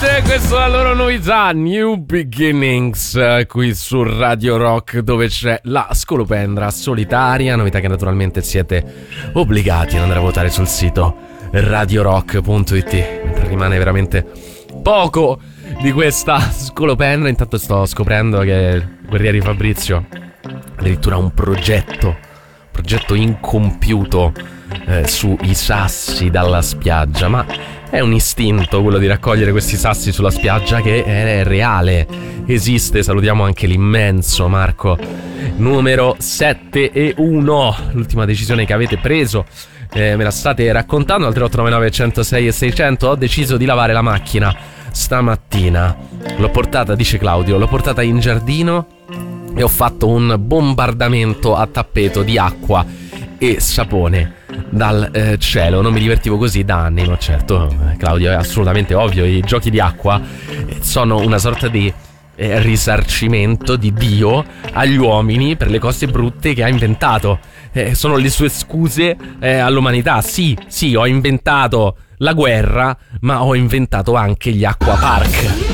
Questo è la loro novità, New Beginnings, qui su Radio Rock, dove c'è la scolopendra solitaria, novità che naturalmente siete obbligati ad andare a votare sul sito radiorock.it, mentre rimane veramente poco di questa scolopendra. Intanto sto scoprendo che Guerrieri Fabrizio addirittura un progetto incompiuto sui sassi dalla spiaggia, ma è un istinto quello di raccogliere questi sassi sulla spiaggia che è reale, esiste. Salutiamo anche l'immenso Marco, numero 7-1, l'ultima decisione che avete preso, me la state raccontando al 3899 106 e 600. Ho deciso di lavare la macchina stamattina, l'ho portata, dice Claudio, l'ho portata in giardino e ho fatto un bombardamento a tappeto di acqua e sapone dal cielo. Non mi divertivo così da anni, ma certo, Claudio, è assolutamente ovvio, i giochi di acqua sono una sorta di risarcimento di Dio agli uomini per le cose brutte che ha inventato. Sono le sue scuse all'umanità. Sì, ho inventato la guerra, ma ho inventato anche gli acquapark.